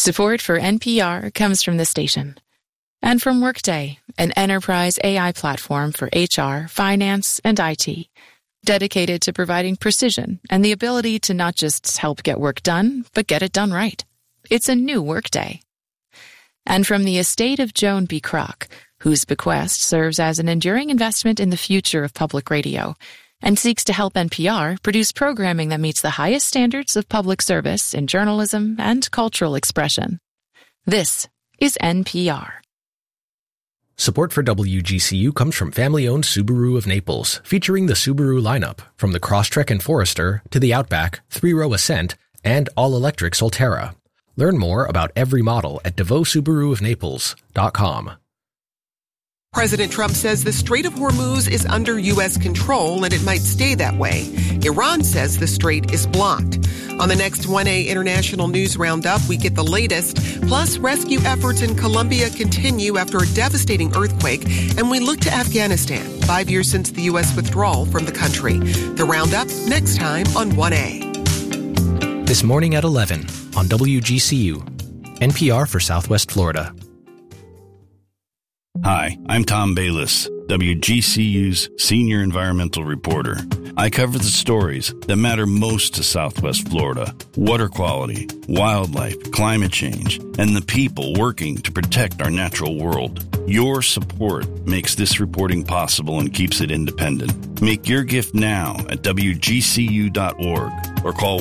Support for NPR comes from the station and from Workday, an enterprise AI platform for HR, finance, and IT, dedicated to providing precision and the ability to not just help get work done, but get it done right. It's a new Workday. And from the estate of Joan B. Kroc, whose bequest serves as an enduring investment in the future of public radio and seeks to help NPR produce programming that meets the highest standards of public service in journalism and cultural expression. This is NPR. Support for WGCU comes from family-owned Subaru of Naples, featuring the Subaru lineup, from the Crosstrek and Forester to the Outback, three-row Ascent, and all-electric Solterra. Learn more about every model at DeVosSubaruofNaples.com. President Trump says the Strait of Hormuz is under U.S. control and it might stay that way. Iran says the strait is blocked. On the next 1A International News Roundup, we get the latest. Plus, rescue efforts in Colombia continue after a devastating earthquake, and we look to Afghanistan, 5 years since the U.S. withdrawal from the country. The Roundup next time on 1A. This morning at 11 on WGCU, NPR for Southwest Florida. Hi, I'm Tom Bayless, WGCU's senior environmental reporter. I cover the stories that matter most to Southwest Florida: water quality, wildlife, climate change, and the people working to protect our natural world. Your support makes this reporting possible and keeps it independent. Make your gift now at WGCU.org or call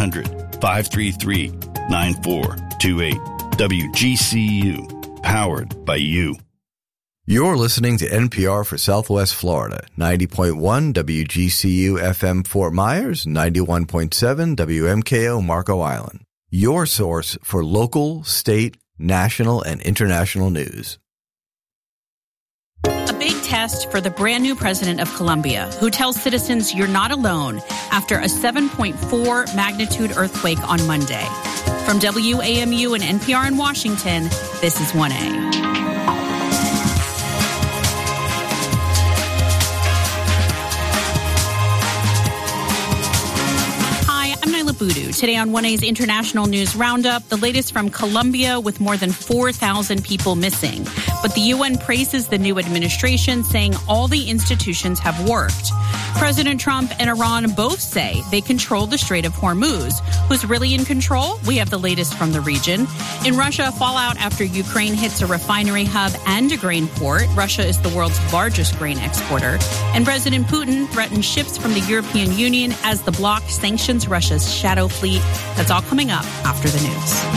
1-800-533-9428. WGCU, powered by you. You're listening to NPR for Southwest Florida, 90.1 WGCU FM Fort Myers, 91.7 WMKO Marco Island. Your source for local, state, national, and international news. A big test for the brand new president of Colombia, who tells citizens you're not alone after a 7.4 magnitude earthquake on Monday. From WAMU and NPR in Washington, this is 1A. Budu. Today on 1A's International News Roundup, the latest from Colombia with more than 4,000 people missing. But the UN praises the new administration, saying all the institutions have worked. President Trump and Iran both say they control the Strait of Hormuz. Who's really in control? We have the latest from the region. In Russia, fallout after Ukraine hits a refinery hub and a grain port. Russia is the world's largest grain exporter. And President Putin threatens ships from the European Union as the bloc sanctions Russia's shadow fleet. That's all coming up after the news.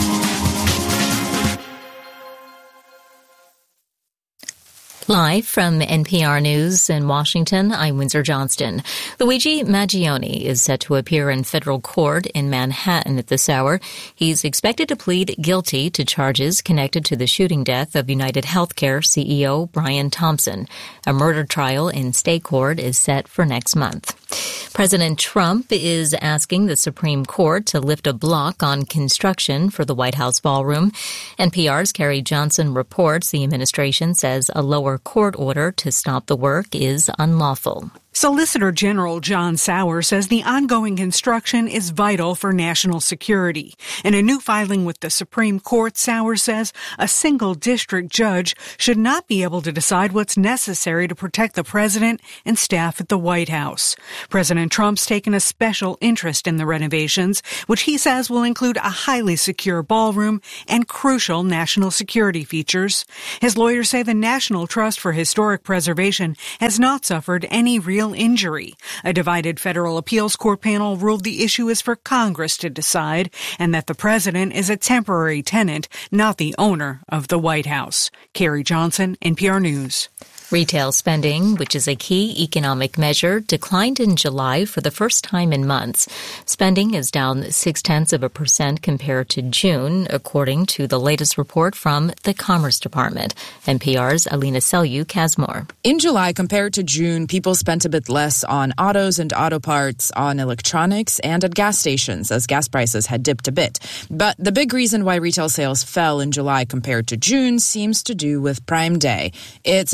Live from NPR News in Washington, I'm Windsor Johnston. Luigi Maggioni is set to appear in federal court in Manhattan at this hour. He's expected to plead guilty to charges connected to the shooting death of United Healthcare CEO Brian Thompson. A murder trial in state court is set for next month. President Trump is asking the Supreme Court to lift a block on construction for the White House ballroom. NPR's Carrie Johnson reports the administration says a lower court order to stop the work is unlawful. Solicitor General John Sauer says the ongoing construction is vital for national security. In a new filing with the Supreme Court, Sauer says a single district judge should not be able to decide what's necessary to protect the president and staff at the White House. President Trump's taken a special interest in the renovations, which he says will include a highly secure ballroom and crucial national security features. His lawyers say the National Trust for Historic Preservation has not suffered any real injury. A divided federal appeals court panel ruled the issue is for Congress to decide and that the president is a temporary tenant, not the owner of the White House. Carrie Johnson, NPR News. Retail spending, which is a key economic measure, declined in July for the first time in months. Spending is down 0.6% compared to June, according to the latest report from the Commerce Department. NPR's Alina Selyuk has more. In July, compared to June, people spent a bit less on autos and auto parts, on electronics, and at gas stations, as gas prices had dipped a bit. But the big reason why retail sales fell in July compared to June seems to do with Prime Day. It's a big sales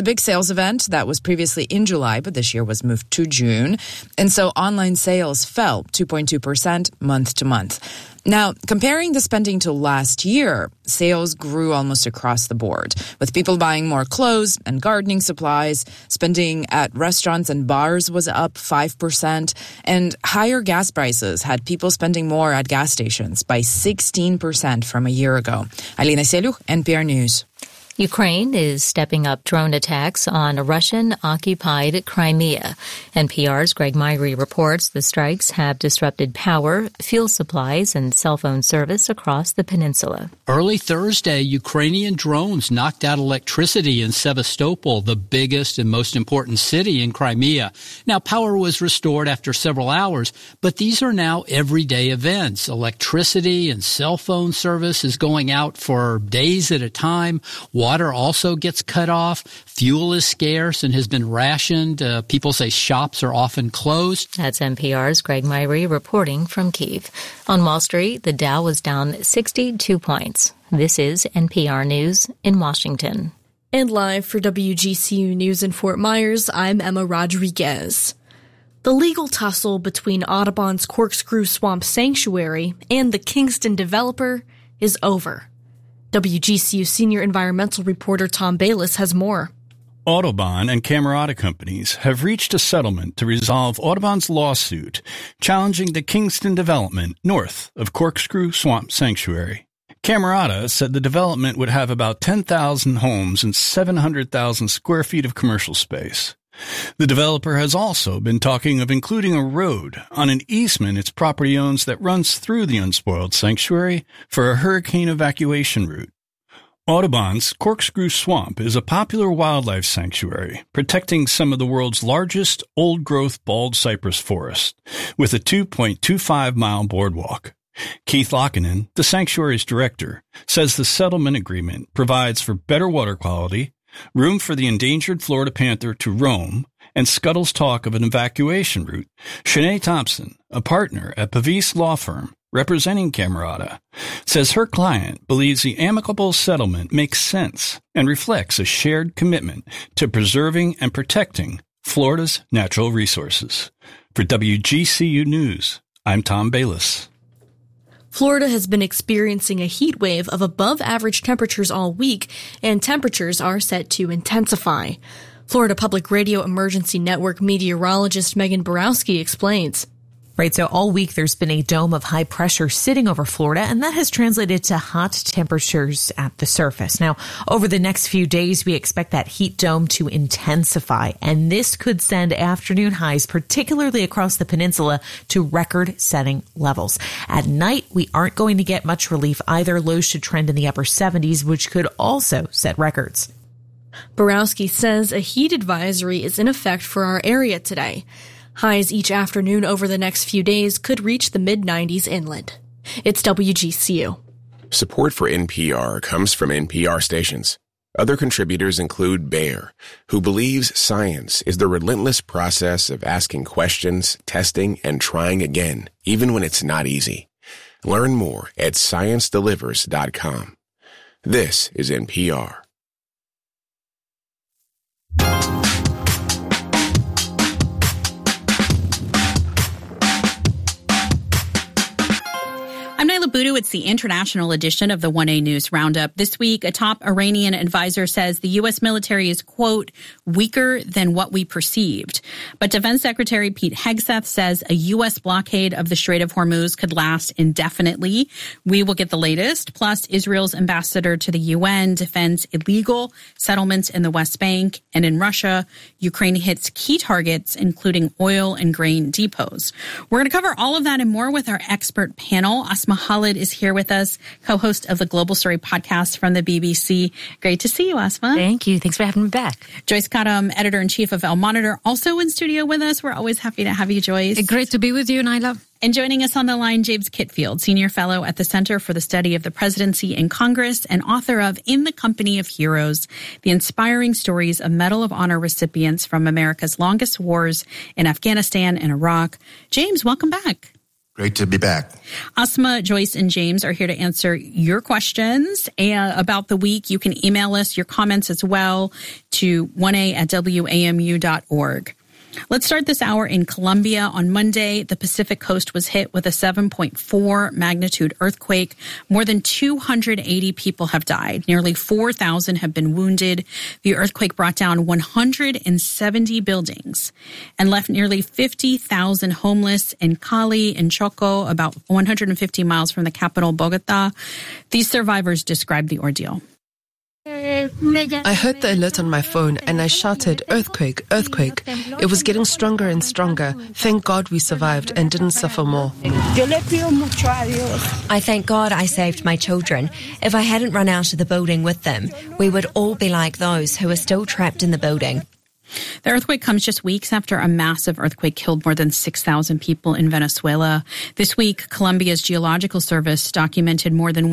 sales event that was previously in July, but this year was moved to June. And so online sales fell 2.2% month to month. Now, comparing the spending to last year, sales grew almost across the board, with people buying more clothes and gardening supplies. Spending at restaurants and bars was up 5%, and higher gas prices had people spending more at gas stations by 16% from a year ago. Alina Seluch, NPR News. Ukraine is stepping up drone attacks on Russian-occupied Crimea. NPR's Greg Myrie reports the strikes have disrupted power, fuel supplies, and cell phone service across the peninsula. Early Thursday, Ukrainian drones knocked out electricity in Sevastopol, the biggest and most important city in Crimea. Now, power was restored after several hours, but these are now everyday events. Electricity and cell phone service is going out for days at a time. Water also gets cut off. Fuel is scarce and has been rationed. People say shops are often closed. That's NPR's Greg Myrie reporting from Kyiv. On Wall Street, the Dow was down 62 points. This is NPR News in Washington. And live for WGCU News in Fort Myers, I'm Emma Rodriguez. The legal tussle between Audubon's Corkscrew Swamp Sanctuary and the Kingston developer is over. WGCU senior environmental reporter Tom Bayliss has more. Audubon and Camerata companies have reached a settlement to resolve Audubon's lawsuit challenging the Kingston development north of Corkscrew Swamp Sanctuary. Camerata said the development would have about 10,000 homes and 700,000 square feet of commercial space. The developer has also been talking of including a road on an easement its property owns that runs through the unspoiled sanctuary for a hurricane evacuation route. Audubon's Corkscrew Swamp is a popular wildlife sanctuary protecting some of the world's largest old-growth bald cypress forest with a 2.25-mile boardwalk. Keith Lockinen, the sanctuary's director, says the settlement agreement provides for better water quality, room for the endangered Florida panther to roam, and scuttles talk of an evacuation route. Shanae Thompson, a partner at Pavis Law Firm representing Camerata, says her client believes the amicable settlement makes sense and reflects a shared commitment to preserving and protecting Florida's natural resources. For WGCU News, I'm Tom Bayliss. Florida has been experiencing a heat wave of above-average temperatures all week, and temperatures are set to intensify. Florida Public Radio Emergency Network meteorologist Megan Borowski explains. Right, so all week there's been a dome of high pressure sitting over Florida, and that has translated to hot temperatures at the surface. Now, over the next few days, we expect that heat dome to intensify, and this could send afternoon highs, particularly across the peninsula, to record-setting levels. At night, we aren't going to get much relief either. Lows should trend in the upper 70s, which could also set records. Borowski says a heat advisory is in effect for our area today. Highs each afternoon over the next few days could reach the mid-90s inland. It's WGCU. Support for NPR comes from NPR stations. Other contributors include Bayer, who believes science is the relentless process of asking questions, testing, and trying again, even when it's not easy. Learn more at ScienceDelivers.com. This is NPR. I'm Naila Boodoo. It's the international edition of the 1A News Roundup. This week, a top Iranian advisor says the U.S. military is, quote, weaker than what we perceived. But Defense Secretary Pete Hegseth says a U.S. blockade of the Strait of Hormuz could last indefinitely. We will get the latest. Plus, Israel's ambassador to the UN defends illegal settlements in the West Bank. And in Russia, Ukraine hits key targets, including oil and grain depots. We're going to cover all of that and more with our expert panel. Asma Khalid is here with us, co-host of the Global Story podcast from the BBC. Great to see you, Asma. Thank you. Thanks for having me back. Joyce Cottom, editor-in-chief of El Monitor, also in studio with us. We're always happy to have you, Joyce. Great to be with you, Naila. And joining us on the line, James Kitfield, senior fellow at the Center for the Study of the Presidency and Congress and author of In the Company of Heroes, the inspiring stories of Medal of Honor recipients from America's longest wars in Afghanistan and Iraq. James, welcome back. Great to be back. Asma, Joyce, and James are here to answer your questions about the week. You can email us your comments as well to 1a@wamu.org. Let's start this hour in Colombia. On Monday, the Pacific Coast was hit with a 7.4 magnitude earthquake. More than 280 people have died. Nearly 4,000 have been wounded. The earthquake brought down 170 buildings and left nearly 50,000 homeless in Cali and Choco, about 150 miles from the capital, Bogota. These survivors described the ordeal. I heard the alert on my phone and I shouted, "Earthquake, earthquake." It was getting stronger and stronger. Thank God we survived and didn't suffer more. I thank God I saved my children. If I hadn't run out of the building with them, we would all be like those who are still trapped in the building. The earthquake comes just weeks after a massive earthquake killed more than 6,000 people in Venezuela. This week, Colombia's Geological Service documented more than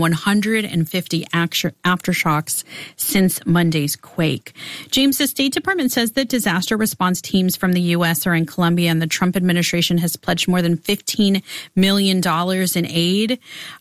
150 aftershocks since Monday's quake. James, the State Department says that disaster response teams from the U.S. are in Colombia, and the Trump administration has pledged more than $15 million in aid.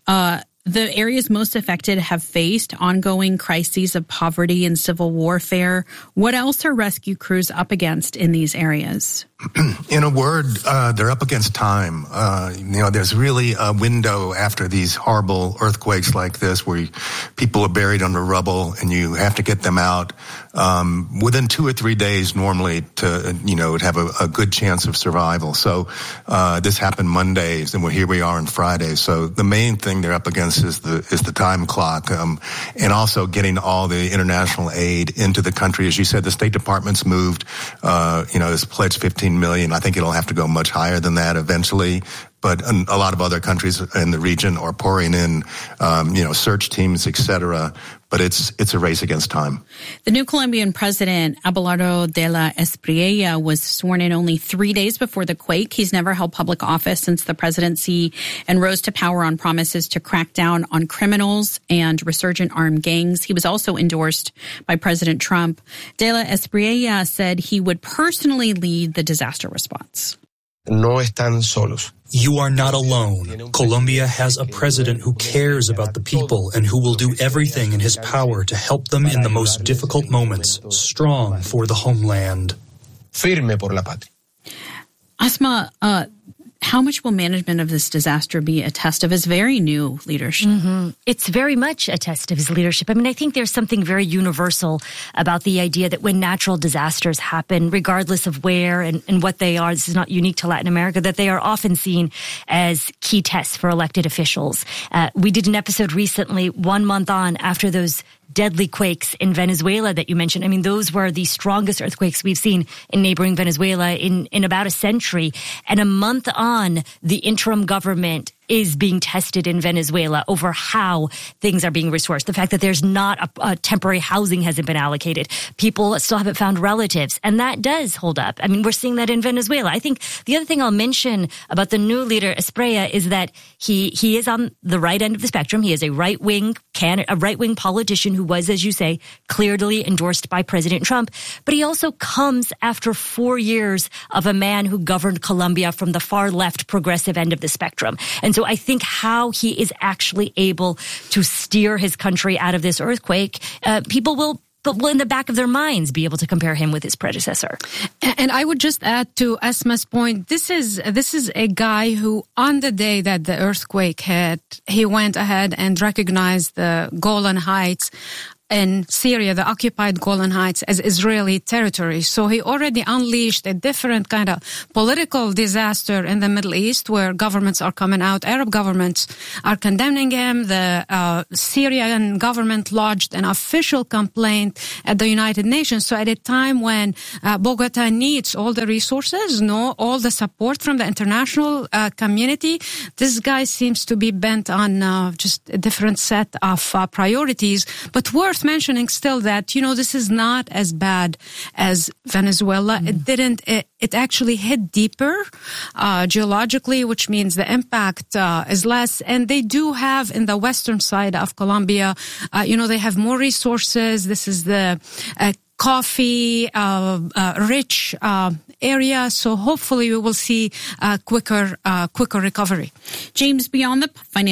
The areas most affected have faced ongoing crises of poverty and civil warfare. What else are rescue crews up against in these areas? In a word, they're up against time. There's really a window after these horrible earthquakes like this where people are buried under rubble and you have to get them out within 2 or 3 days normally to, have a good chance of survival. So this happened Mondays, and here we are on Friday. So the main thing they're up against is the time clock, and also getting all the international aid into the country. As you said, the State Department's moved, has pledged $15 million. I think it'll have to go much higher than that eventually. But a lot of other countries in the region are pouring in, search teams, et cetera. But it's a race against time. The new Colombian president, Abelardo de la Espriella, was sworn in only 3 days before the quake. He's never held public office since the presidency and rose to power on promises to crack down on criminals and resurgent armed gangs. He was also endorsed by President Trump. De la Espriella said he would personally lead the disaster response. No están solos. You are not alone. Colombia has a president who cares about the people and who will do everything in his power to help them in the most difficult moments. Strong for the homeland. Firme por la patria. Asma, how much will management of this disaster be a test of his very new leadership? Mm-hmm. It's very much a test of his leadership. I mean, I think there's something very universal about the idea that when natural disasters happen, regardless of where and what they are, this is not unique to Latin America, that they are often seen as key tests for elected officials. We did an episode recently, 1 month on after those deadly quakes in Venezuela that you mentioned. I mean, those were the strongest earthquakes we've seen in neighboring Venezuela in about a century. And a month on, the interim government is being tested in Venezuela over how things are being resourced. The fact that there's not a temporary housing hasn't been allocated. People still haven't found relatives. And that does hold up. I mean, we're seeing that in Venezuela. I think the other thing I'll mention about the new leader, Espriella, is that he is on the right end of the spectrum. He is a right-wing politician who was, as you say, clearly endorsed by President Trump. But he also comes after 4 years of a man who governed Colombia from the far left progressive end of the spectrum. And so I think how he is actually able to steer his country out of this earthquake, people will in the back of their minds be able to compare him with his predecessor. And I would just add to Asma's point, this is a guy who, on the day that the earthquake hit, he went ahead and recognized the Golan Heights in Syria, the occupied Golan Heights, as Israeli territory. So he already unleashed a different kind of political disaster in the Middle East where governments are coming out. Arab governments are condemning him. The Syrian government lodged an official complaint at the United Nations. So at a time when Bogota needs all the resources, all the support from the international community, this guy seems to be bent on just a different set of priorities. But worth mentioning still that, this is not as bad as Venezuela. It actually hit deeper geologically, which means the impact is less. And they do have in the western side of Colombia, they have more resources. This is the coffee rich area. So hopefully we will see quicker recovery. James, beyond the financial